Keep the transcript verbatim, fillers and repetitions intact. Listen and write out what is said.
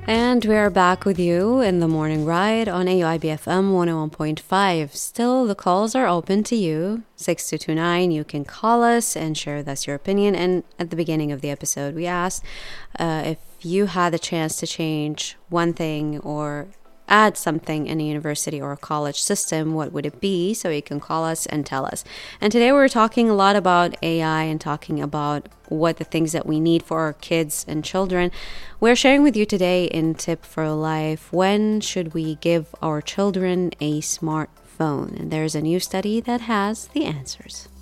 And we are back with you in the morning ride on A U I B F M one oh one point five. Still, the calls are open to you. six two two nine, you can call us and share with us your opinion. And at the beginning of the episode, we asked uh, if you had the chance to change one thing or add something in a university or a college system, what would it be? So you can call us and tell us. And today we're talking a lot about A I and talking about what the things that we need for our kids and children. We're sharing with you today in Tip for Life, when should we give our children a smartphone? And there's a new study that has the answers.